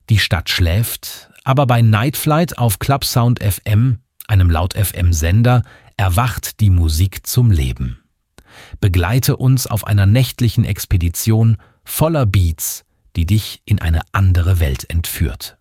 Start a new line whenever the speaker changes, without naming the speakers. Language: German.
Die Stadt schläft, aber bei Night Flight auf Clubsound FM, einem Laut-FM-Sender, erwacht die Musik zum Leben. Begleite uns auf einer nächtlichen Expedition voller Beats, die dich in eine andere Welt entführt.